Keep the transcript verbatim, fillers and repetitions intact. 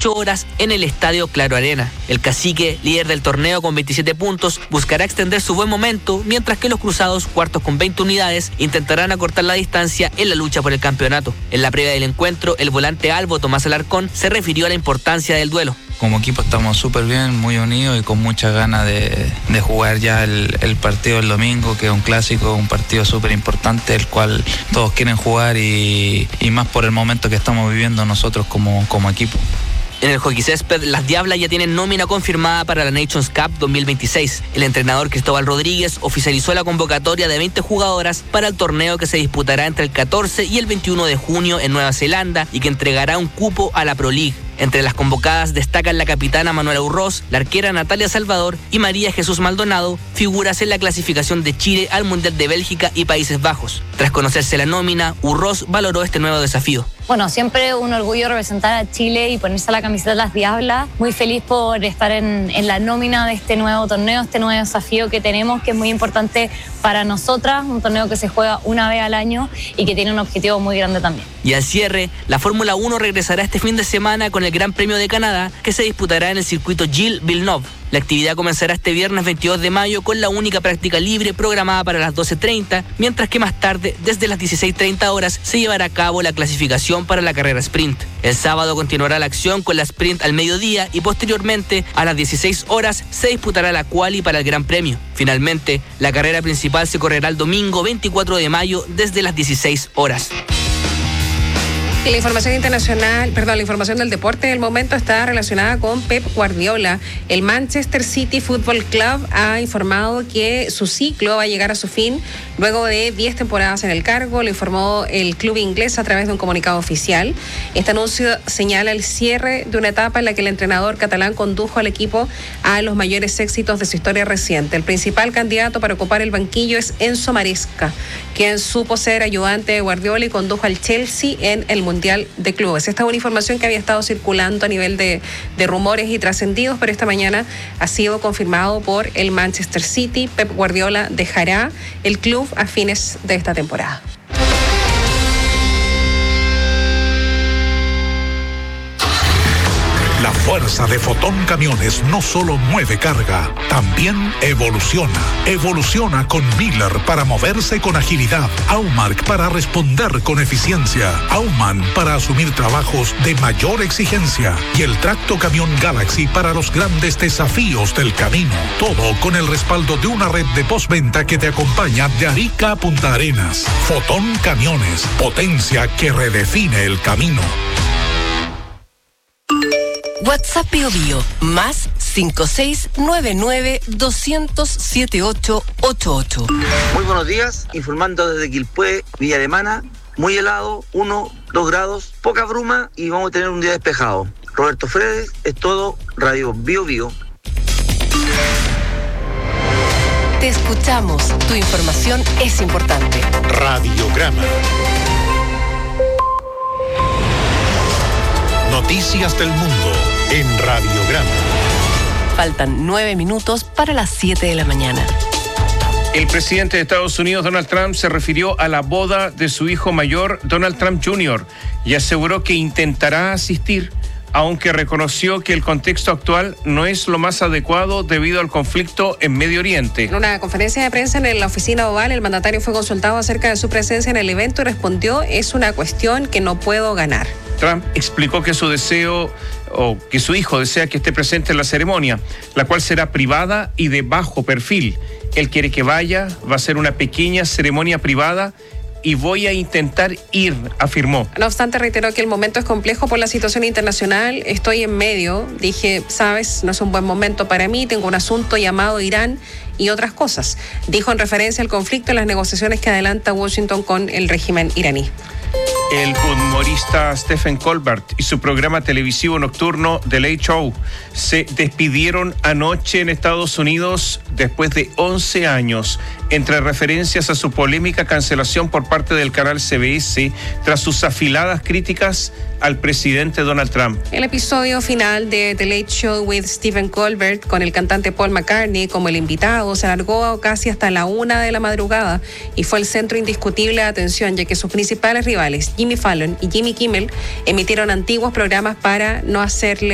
dieciocho horas en el Estadio Claro Arena. El Cacique, líder del torneo con veintisiete puntos, buscará extender su buen momento, mientras que los Cruzados, cuartos con veinte unidades, intentarán acortar la distancia en la lucha por el campeonato. En la previa del encuentro, el volante albo Tomás Alarcón se refirió a la importancia del duelo. Como equipo estamos súper bien, muy unidos y con muchas ganas de, de jugar ya el, el partido del domingo, que es un clásico, un partido súper importante, el cual todos quieren jugar y, y más por el momento que estamos viviendo nosotros como, como equipo. En el hockey césped, las Diablas ya tienen nómina confirmada para la Nations Cup dos mil veintiséis. El entrenador Cristóbal Rodríguez oficializó la convocatoria de veinte jugadoras para el torneo que se disputará entre el catorce y el veintiuno de junio en Nueva Zelanda y que entregará un cupo a la Pro League. Entre las convocadas destacan la capitana Manuela Urroz, la arquera Natalia Salvador y María Jesús Maldonado, figuras en la clasificación de Chile al Mundial de Bélgica y Países Bajos. Tras conocerse la nómina, Urroz valoró este nuevo desafío. Bueno, siempre un orgullo representar a Chile y ponerse la camiseta de las Diablas. Muy feliz por estar en, en la nómina de este nuevo torneo, este nuevo desafío que tenemos, que es muy importante para nosotras, un torneo que se juega una vez al año y que tiene un objetivo muy grande también. Y al cierre, la Fórmula uno regresará este fin de semana con el Gran Premio de Canadá, que se disputará en el circuito Gilles Villeneuve. La actividad comenzará este viernes veintidós de mayo con la única práctica libre programada para las doce treinta, mientras que más tarde, desde las dieciséis treinta horas, se llevará a cabo la clasificación para la carrera sprint. El sábado continuará la acción con la sprint al mediodía y posteriormente, a las dieciséis horas, se disputará la quali para el Gran Premio. Finalmente, la carrera principal se correrá el domingo veinticuatro de mayo desde las dieciséis horas. Y la información internacional, perdón, la información del deporte del momento está relacionada con Pep Guardiola. El Manchester City Football Club ha informado que su ciclo va a llegar a su fin luego de diez temporadas en el cargo. Lo informó el club inglés a través de un comunicado oficial. Este anuncio señala el cierre de una etapa en la que el entrenador catalán condujo al equipo a los mayores éxitos de su historia reciente. El principal candidato para ocupar el banquillo es Enzo Maresca, quien supo ser ayudante de Guardiola y condujo al Chelsea en el Mundial de Clubes. Esta es una información que había estado circulando a nivel de, de rumores y trascendidos, pero esta mañana ha sido confirmado por el Manchester City. Pep Guardiola dejará el club a fines de esta temporada. La fuerza de Fotón Camiones no solo mueve carga, también evoluciona. Evoluciona con Miller para moverse con agilidad, Aumark para responder con eficiencia, Auman para asumir trabajos de mayor exigencia y el Tracto Camión Galaxy para los grandes desafíos del camino. Todo con el respaldo de una red de postventa que te acompaña de Arica a Punta Arenas. Fotón Camiones, potencia que redefine el camino. WhatsApp Bio Bio, más cinco seis nueve nueve dos cero cero siete ocho ocho ocho. Muy buenos días, informando desde Quilpué, Villa Alemana, muy helado, uno, dos grados, poca bruma y vamos a tener un día despejado. Roberto Fredes, es todo, Radio Bio Bio. Te escuchamos, tu información es importante. Radiograma. Noticias del mundo en Radiograma. Faltan nueve minutos para las siete de la mañana. El presidente de Estados Unidos, Donald Trump, se refirió a la boda de su hijo mayor, Donald Trump junior, y aseguró que intentará asistir, aunque reconoció que el contexto actual no es lo más adecuado debido al conflicto en Medio Oriente. En una conferencia de prensa en la oficina oval, el mandatario fue consultado acerca de su presencia en el evento y respondió: es una cuestión que no puedo ganar. Trump explicó que su deseo o que su hijo desea que esté presente en la ceremonia, la cual será privada y de bajo perfil. Él quiere que vaya, va a ser una pequeña ceremonia privada y voy a intentar ir, afirmó. No obstante, reiteró que el momento es complejo por la situación internacional. Estoy en medio, dije, sabes, no es un buen momento para mí, tengo un asunto llamado Irán y otras cosas. Dijo en referencia al conflicto en las negociaciones que adelanta Washington con el régimen iraní. El humorista Stephen Colbert y su programa televisivo nocturno The Late Show se despidieron anoche en Estados Unidos después de once años, entre referencias a su polémica cancelación por parte del canal C B S tras sus afiladas críticas al presidente Donald Trump. El episodio final de The Late Show with Stephen Colbert, con el cantante Paul McCartney como el invitado, se alargó casi hasta la una de la madrugada y fue el centro indiscutible de atención, ya que sus principales rivales, Jimmy Fallon y Jimmy Kimmel, emitieron antiguos programas para no hacerle